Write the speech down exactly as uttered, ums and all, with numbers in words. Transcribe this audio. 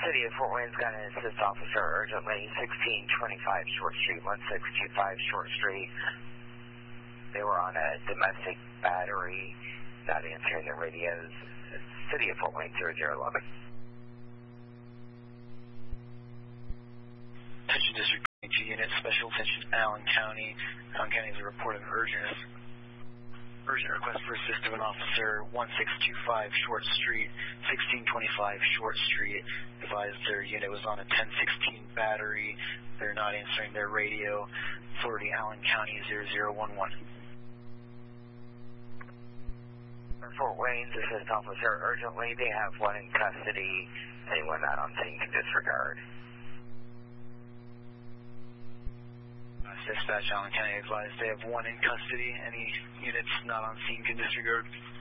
City of Fort Wayne's got an assist officer urgently, sixteen twenty-five Short Street, one six two five Short Street. They were on a domestic battery, not answering their radios. City of Fort Wayne, zero zero one one. Attention District G Unit, Special Attention Allen County. Allen County is a report of urgent urgent request for assist of an officer, one six two five Short Street, sixteen twenty-five Short Street. Advised their unit was on a ten sixteen battery. They're not answering their radio. Authority Allen County, zero zero one one. Fort Wayne's assist officer urgently. They have one in custody. Anyone not on scene can disregard. Dispatch Allen County advised they have one in custody. Any units not on scene can disregard.